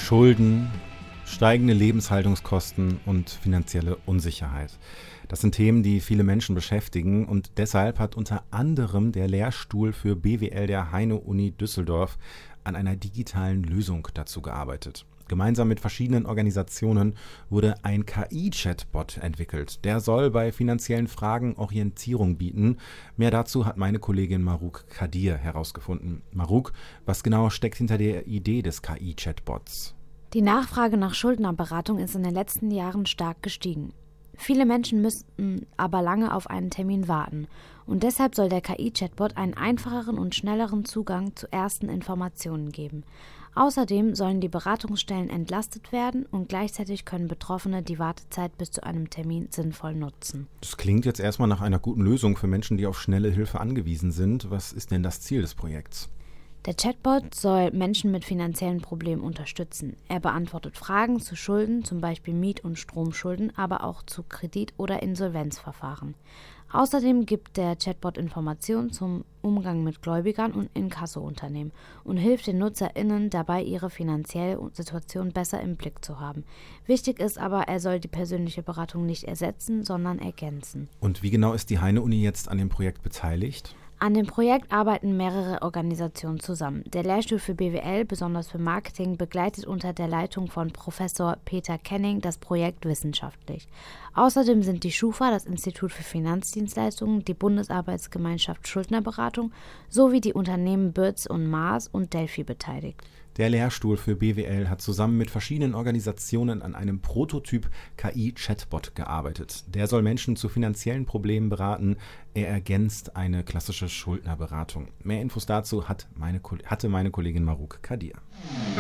Schulden, steigende Lebenshaltungskosten und finanzielle Unsicherheit. Das sind Themen, die viele Menschen beschäftigen, und deshalb hat unter anderem der Lehrstuhl für BWL der Heine-Uni Düsseldorf an einer digitalen Lösung dazu gearbeitet. Gemeinsam mit verschiedenen Organisationen wurde ein KI-Chatbot entwickelt. Der soll bei finanziellen Fragen Orientierung bieten. Mehr dazu hat meine Kollegin Marouk Kadir herausgefunden. Marouk, was genau steckt hinter der Idee des KI-Chatbots? Die Nachfrage nach Schuldnerberatung ist in den letzten Jahren stark gestiegen. Viele Menschen müssten aber lange auf einen Termin warten. Und deshalb soll der KI-Chatbot einen einfacheren und schnelleren Zugang zu ersten Informationen geben. Außerdem sollen die Beratungsstellen entlastet werden und gleichzeitig können Betroffene die Wartezeit bis zu einem Termin sinnvoll nutzen. Das klingt jetzt erstmal nach einer guten Lösung für Menschen, die auf schnelle Hilfe angewiesen sind. Was ist denn das Ziel des Projekts? Der Chatbot soll Menschen mit finanziellen Problemen unterstützen. Er beantwortet Fragen zu Schulden, zum Beispiel Miet- und Stromschulden, aber auch zu Kredit- oder Insolvenzverfahren. Außerdem gibt der Chatbot Informationen zum Umgang mit Gläubigern und Inkasso-Unternehmen und hilft den NutzerInnen dabei, ihre finanzielle Situation besser im Blick zu haben. Wichtig ist aber, er soll die persönliche Beratung nicht ersetzen, sondern ergänzen. Und wie genau ist die Heine-Uni jetzt an dem Projekt beteiligt? An dem Projekt arbeiten mehrere Organisationen zusammen. Der Lehrstuhl für BWL, besonders für Marketing, begleitet unter der Leitung von Professor Peter Kenning das Projekt wissenschaftlich. Außerdem sind die Schufa, das Institut für Finanzdienstleistungen, die Bundesarbeitsgemeinschaft Schuldnerberatung sowie die Unternehmen Bürz und Maas und Delphi beteiligt. Der Lehrstuhl für BWL hat zusammen mit verschiedenen Organisationen an einem Prototyp KI-Chatbot gearbeitet. Der soll Menschen zu finanziellen Problemen beraten. Er ergänzt eine klassische Schuldnerberatung. Mehr Infos dazu hatte meine Kollegin Marouk Kadir.